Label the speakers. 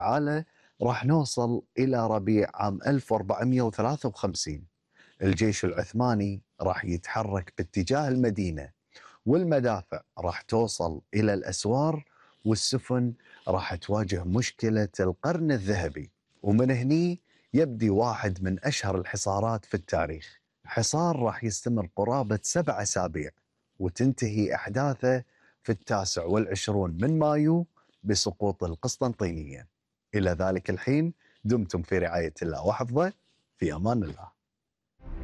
Speaker 1: تعالى راح نوصل إلى ربيع عام 1453. الجيش العثماني راح يتحرك باتجاه المدينة، والمدافع راح توصل إلى الأسوار، والسفن راح تواجه مشكلة القرن الذهبي. ومن هني يبدي واحد من أشهر الحصارات في التاريخ، حصار راح يستمر قرابة 7 أسابيع، وتنتهي أحداثه في 29 من مايو بسقوط القسطنطينية. إلى ذلك الحين دمتم في رعاية الله وحفظه، في أمان الله.